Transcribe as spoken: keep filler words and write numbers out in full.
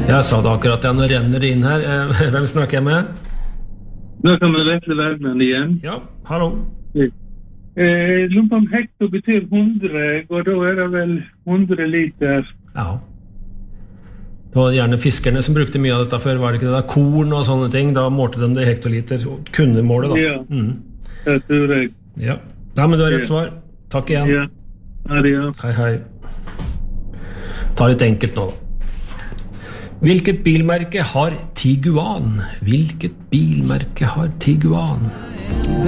Jeg sa det akkurat, ja, nå renner det inn her. Eh, Hvem snakker jeg med? Da kan vi Vetle Wergeland igjen. Ja, hallo. Eh, lurer på om hekto betyr hundre, og da er det vel hundre liter. Ja. Det var gjerne fiskerne som brukte mye av dette før, var det ikke det da? Korn og sånne ting, da målte de det i hektoliter, og kunne måle da. Ja, Mm. det tror jeg. Ja. Ja, men du har rett svar. Takk igjen. Ja, ja det er. Hei, hei. Ta litt enkelt nå da. Hvilket bilmerke har Tiguan? Hvilket bilmerke har Tiguan?